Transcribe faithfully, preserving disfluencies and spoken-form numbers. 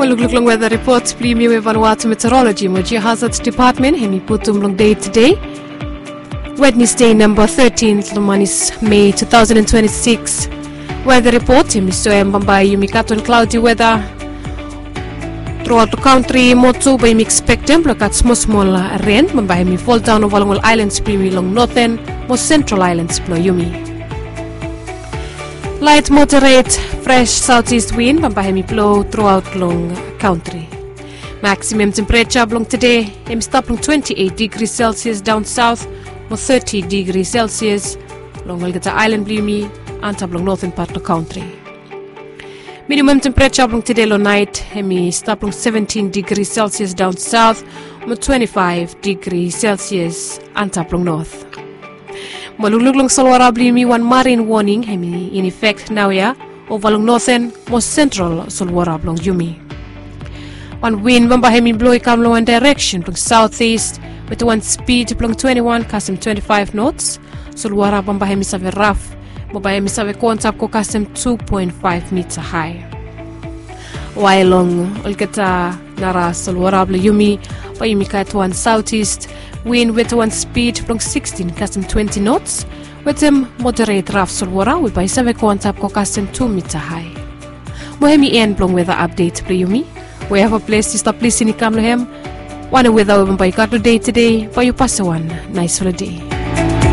Maluglug weather reports plimi we Vanuatu Meteorology mo Geohazards Department hemi putum long day today. Wednesday number thirteenth Lumanis May two thousand twenty-six. Weather report hemi soem bambai yumi katon cloudy weather throughout the country. Motu by mi expect temperature small small rain bambai mi fall down over long islands plimi long northern most central islands blow yumi. Light moderate fresh southeast wind bambahemi blow throughout long country. Maximum temperature long today hemi stop long twenty-eight degrees Celsius down south or thirty degrees Celsius long Walgata Island blumi and long northern part of the country. Minimum temperature long today long night hemi stop long seventeen degrees Celsius down south or twenty-five degrees Celsius and long north. Maluluglong Salwara blimi one marine warning hemi in effect now ya over long northern most central Salwara blong yumi. One wind bamba hemi blow come long one direction from southeast with one speed blong twenty-one custom twenty-five knots. Salwara bamba hemi save rough bamba hemi save contact ko custom two point five meter high. While long olgeta nara Salwara blong yumi pa yumi kat one southeast wind with one speed from sixteen custom twenty knots with a moderate rough Salwara with by seven quantap ko custom two meter high. Mohemi en blong weather update playumi. We have a place to stop listening kamlohem. One weather by got day today for you pass one nice holiday.